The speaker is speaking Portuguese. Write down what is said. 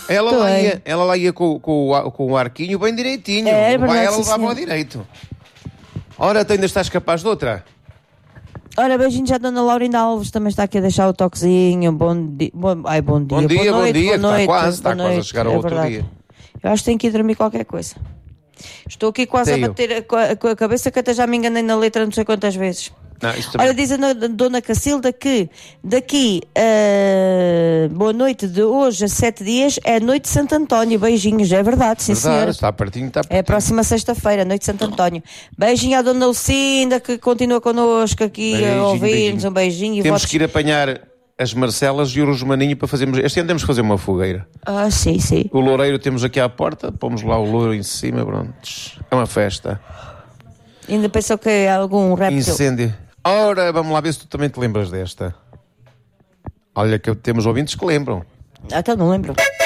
Ela lá ia com o arquinho bem direitinho. Verdade, ela levava ao direito. Ora, tu ainda estás capaz de outra? Ora, beijinho já, Dona Laurinda Alves também está aqui a deixar o toquezinho. Bom dia. Bom dia. Boa noite. Está quase a chegar ao outro dia. Eu acho que tenho que ir dormir qualquer coisa. Estou aqui quase a bater com a cabeça, que até já me enganei na letra não sei quantas vezes. Não, olha, diz a Dona Cacilda que daqui boa noite de hoje a 7 dias é noite de Santo António. Beijinhos, é verdade, sim senhora. Está pertinho. É a próxima sexta-feira, noite de Santo António. Beijinho à Dona Lucinda, que continua connosco aqui a ouvir-nos. Um beijinho. Temos que ir apanhar as Marcelas e o Rosmaninho para fazermos... Este ano temos que fazer uma fogueira. Sim. O loureiro temos aqui à porta, pomos lá o louro em cima, pronto. É uma festa. Ainda pensou que é algum réptil? Incêndio. Ora, vamos lá ver se tu também te lembras desta. Olha que temos ouvintes que lembram. Então não lembro.